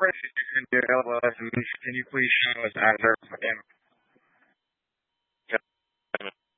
for available estimates, can you please show us as of